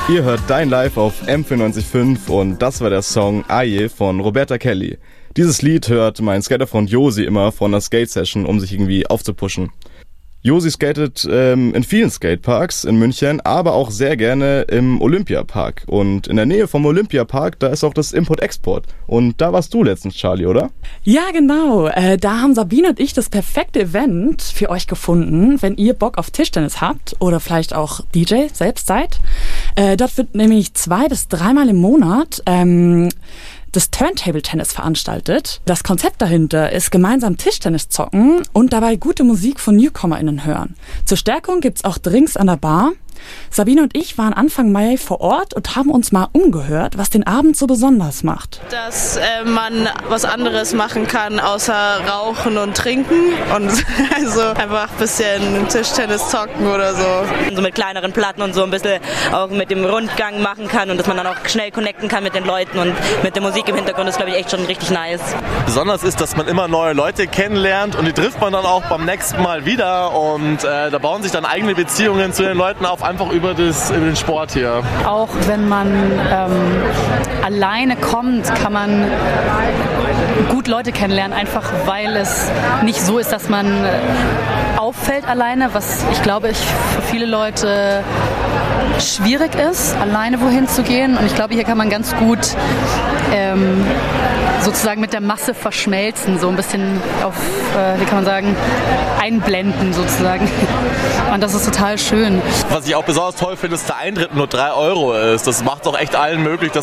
Ihr hört Dein Live auf M94.5 und das war der Song Aye von Roberta Kelly. Dieses Lied hört mein Skaterfreund Josi immer von einer Skate-Session, um sich irgendwie aufzupushen. Josi skatet in vielen Skateparks in München, aber auch sehr gerne im Olympiapark. Und in der Nähe vom Olympiapark, da ist auch das Import-Export. Und da warst du letztens, Charlie, oder? Ja, genau. Da haben Sabine und ich das perfekte Event für euch gefunden, wenn ihr Bock auf Tischtennis habt oder vielleicht auch DJ selbst seid. Dort wird nämlich 2 bis 3 Mal im Monat das Turntable-Tennis veranstaltet. Das Konzept dahinter ist gemeinsam Tischtennis zocken und dabei gute Musik von NewcomerInnen hören. Zur Stärkung gibt's auch Drinks an der Bar. Sabine und ich waren Anfang Mai vor Ort und haben uns mal umgehört, was den Abend so besonders macht. Dass man was anderes machen kann, außer rauchen und trinken und also einfach ein bisschen Tischtennis zocken oder so. So mit kleineren Platten und so ein bisschen auch mit dem Rundgang machen kann und dass man dann auch schnell connecten kann mit den Leuten und mit der Musik im Hintergrund ist, glaube ich, echt schon richtig nice. Besonders ist, dass man immer neue Leute kennenlernt und die trifft man dann auch beim nächsten Mal wieder und da bauen sich dann eigene Beziehungen zu den Leuten auf, einfach über den Sport hier. Auch wenn man alleine kommt, kann man gut Leute kennenlernen, einfach weil es nicht so ist, dass man auffällt alleine, was ich glaube, für viele Leute schwierig ist, alleine wohin zu gehen. Und ich glaube, hier kann man ganz gut sozusagen mit der Masse verschmelzen, so ein bisschen auf, wie kann man sagen, einblenden sozusagen. Und das ist total schön. Was ich auch besonders toll finde, ist, der Eintritt nur 3 € ist. Das macht es auch echt allen möglich, dass